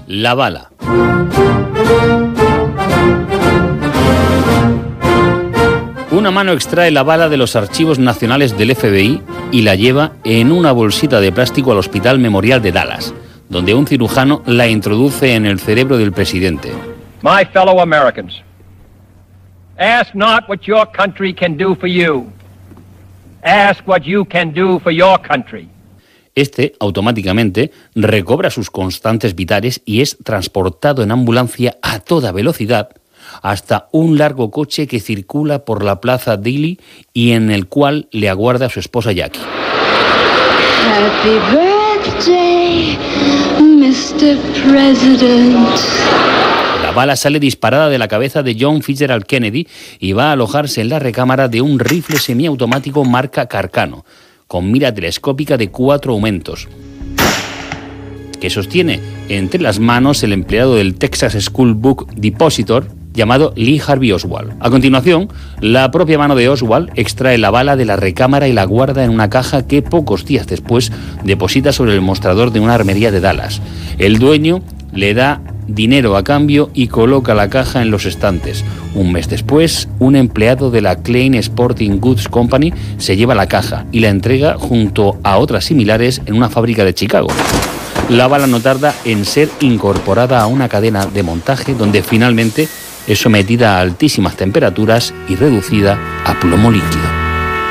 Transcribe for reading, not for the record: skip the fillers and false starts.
La bala. Una mano extrae la bala de los archivos nacionales del FBI y la lleva en una bolsita de plástico al Hospital Memorial de Dallas, donde un cirujano la introduce en el cerebro del presidente. My fellow Americans, ask not what your country can do for you. Ask what you can do for your country. Este, automáticamente, recobra sus constantes vitales y es transportado en ambulancia a toda velocidad hasta un largo coche que circula por la plaza Dealey y en el cual le aguarda su esposa Jackie. Happy birthday, Mr. President. La bala sale disparada de la cabeza de John Fitzgerald Kennedy y va a alojarse en la recámara de un rifle semiautomático marca Carcano, con mira telescópica de 4 aumentos, que sostiene entre las manos el empleado del Texas School Book Depositor llamado Lee Harvey Oswald. A continuación, la propia mano de Oswald extrae la bala de la recámara y la guarda en una caja que pocos días después deposita sobre el mostrador de una armería de Dallas. El dueño le da dinero a cambio y coloca la caja en los estantes. Un mes después, un empleado de la Klein Sporting Goods Company se lleva la caja y la entrega junto a otras similares en una fábrica de Chicago. La bala no tarda en ser incorporada a una cadena de montaje donde finalmente es sometida a altísimas temperaturas y reducida a plomo líquido.